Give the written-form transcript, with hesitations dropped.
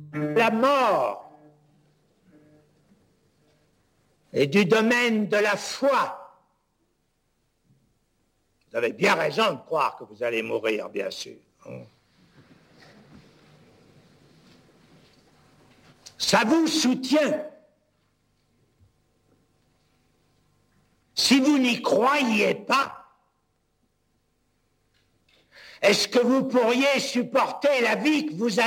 La mort est du domaine de la foi. Vous avez bien raison de croire que vous allez mourir, bien sûr. Ça vous soutient. Si vous n'y croyez pas, est-ce que vous pourriez supporter la vie que vous avez ?